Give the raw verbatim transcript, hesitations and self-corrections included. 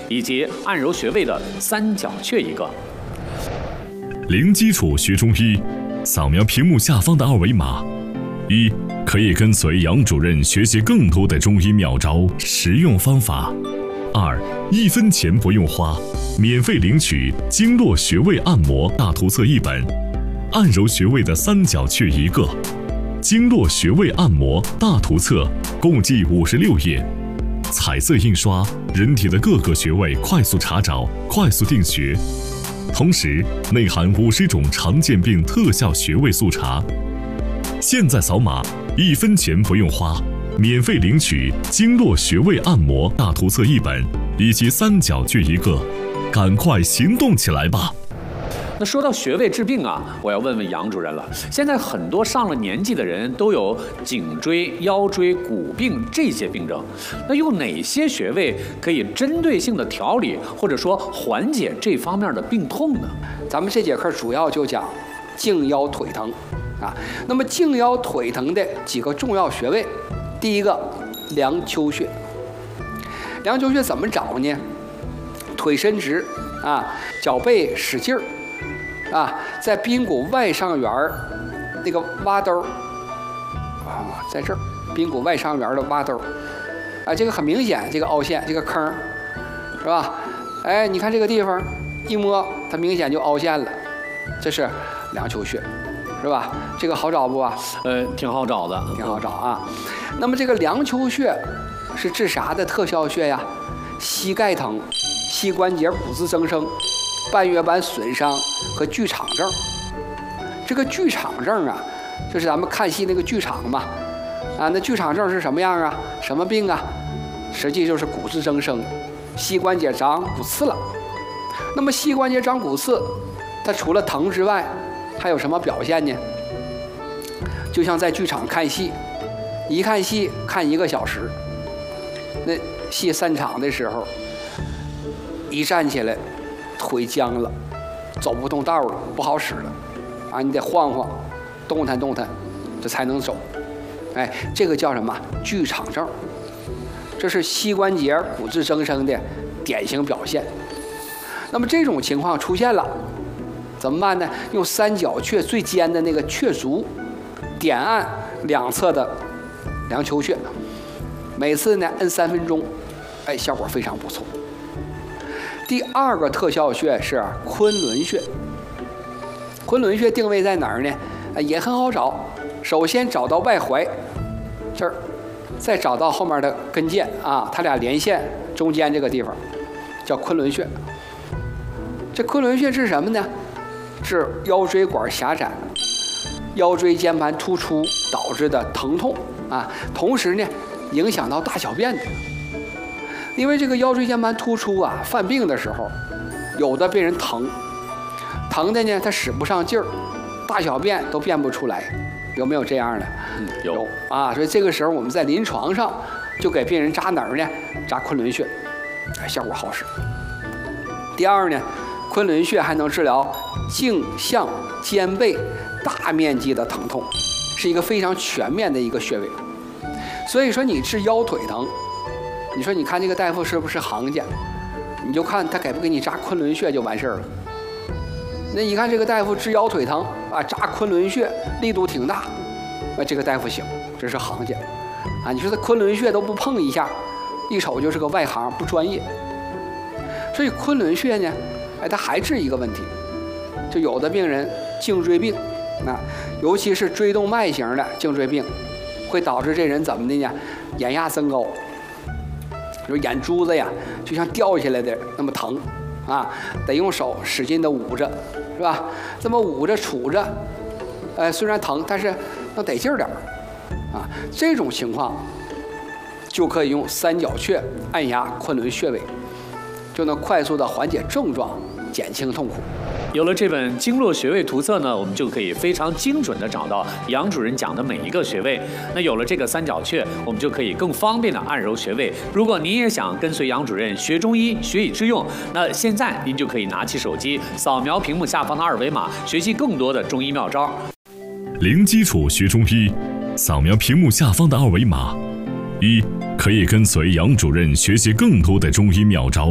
以及按揉穴位的三角穴一个。 零基础学中医，扫描屏幕下方的二维码。一、可以跟随杨主任学习更多的中医妙招、实用方法。二、一分钱不用花，免费领取经络穴位按摩大图册一本，按揉穴位的三角穴一个，经络穴位按摩大图册共计五十六页，彩色印刷，人体的各个穴位快速查找，快速定穴。同时内含五十种常见病特效穴位速查。现在扫码，一分钱不用花，免费领取经络穴位按摩大图册一本以及三角穴一个，赶快行动起来吧！ 那说到穴位治病啊，我要问问杨主任了。现在很多上了年纪的人都有颈椎、腰椎、骨病这些病症，那用哪些穴位可以针对性的调理或者说缓解这方面的病痛呢？ 咱们这节课主要就讲颈腰腿疼啊。那么颈腰腿疼的几个重要穴位，第一个梁丘穴。梁丘穴怎么找呢？腿伸直啊，脚背使劲儿。啊，在髌骨外上缘那个洼兜啊，在这儿髌骨外上缘的洼兜啊，这个很明显，这个凹陷，这个坑是吧？哎，你看这个地方一摸，它明显就凹陷了，这是梁丘穴，是吧？这个好找不啊？ 呃，挺好找的， 挺好找啊。那么这个梁丘穴是治啥的特效穴呀？膝盖疼、膝关节骨质增生、半月板损伤和剧场症。这个剧场症啊，就是咱们看戏那个剧场嘛，啊，那剧场症是什么样啊？什么病啊？实际就是骨质增生，膝关节长骨刺了。那么膝关节长骨刺，它除了疼之外，还有什么表现呢？就像在剧场看戏，一看戏看一个小时，那戏散场的时候，一站起来，腿僵了，走不动道了，不好使了，啊，你得晃晃，动弹动弹，这才能走。哎，这个叫什么？剧场症。这是膝关节骨质增生的典型表现。那么这种情况出现了，怎么办呢？用三角穴最尖的那个穴足，点按两侧的梁丘穴，每次呢摁三分钟，哎，效果非常不错。第二个特效穴是昆仑穴。昆仑穴定位在哪儿呢？也很好找。首先找到外踝这儿，再找到后面的跟腱啊，它俩连线中间这个地方叫昆仑穴。这昆仑穴治什么呢？治腰椎管狭窄、腰椎间盘突出导致的疼痛啊，同时呢影响到大小便的。因为这个腰椎间盘突出啊，犯病的时候，有的病人疼，疼的呢他使不上劲儿，大小便都便不出来，有没有这样的？ 嗯，有, 有啊。所以这个时候我们在临床上就给病人扎哪儿呢？扎昆仑穴，哎，效果好使。第二呢，昆仑穴还能治疗颈项肩背大面积的疼痛，是一个非常全面的一个穴位。所以说你治腰腿疼，你说你看这个大夫是不是行家？你就看他给不给你扎昆仑穴就完事儿了。那你看这个大夫治腰腿疼啊，扎昆仑穴力度挺大，啊，这个大夫行，这是行家啊。你说他昆仑穴都不碰一下，一瞅就是个外行，不专业。所以昆仑穴呢，哎，它还治一个问题，就有的病人颈椎病，啊，尤其是椎动脉型的颈椎病，会导致这人怎么的呢？眼压增高，就是眼珠子呀，就像掉下来的那么疼啊，得用手使劲的捂着，是吧？这么捂着杵着，呃，虽然疼，但是要得劲儿点儿啊。这种情况就可以用三角穴按压昆仑穴位，就能快速的缓解症状，减轻痛苦。 有了这本经络穴位图册呢，我们就可以非常精准的找到杨主任讲的每一个穴位。那有了这个三角穴，我们就可以更方便的按揉穴位。如果您也想跟随杨主任学中医、学以致用，那现在您就可以拿起手机，扫描屏幕下方的二维码，学习更多的中医妙招。 零基础学中医，扫描屏幕下方的二维码。一、可以跟随杨主任学习更多的中医妙招。